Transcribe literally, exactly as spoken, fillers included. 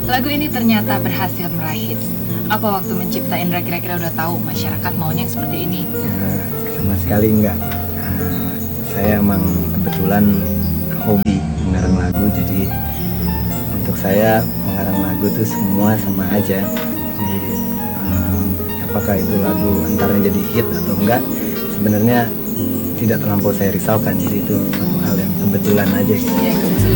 Lagu ini ternyata berhasil meraih hits. Apa waktu mencipta Indra kira-kira udah tahu masyarakat maunya yang seperti ini? Nah, sama sekali enggak. Nah, saya emang kebetulan hobi mengarang lagu, jadi untuk saya mengarang lagu tuh semua sama aja. Jadi um, apakah itu lagu antara jadi hit atau enggak, sebenarnya tidak terlampau saya risaukan. Jadi itu satu hal yang kebetulan aja. Ya, kebetulan.